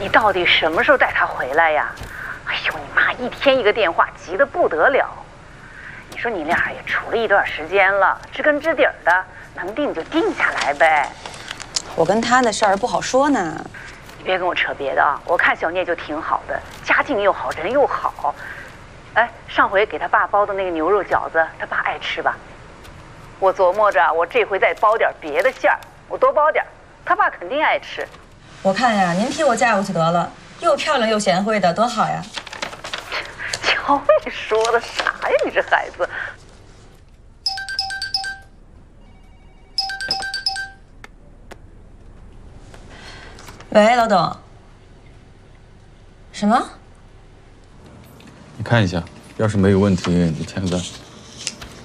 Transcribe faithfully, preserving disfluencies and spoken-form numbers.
你到底什么时候带他回来呀？哎呦，你妈一天一个电话，急得不得了。你说你俩也处了一段时间了，知根知底儿的，能定就定下来呗。 我跟他的事儿不好说呢。 你别跟我扯别的啊！我看小聂就挺好的，家境又好，人又好。哎，上回给他爸包的那个牛肉饺子，他爸爱吃吧？我琢磨着，我这回再包点别的馅儿，我多包点，他爸肯定爱吃。 我看呀，您替我嫁过去得了，又漂亮又贤惠的，多好呀！ 瞧你说的啥呀，你这孩子！ 喂，老董。什么？ 你看一下，要是没有问题，你签个字。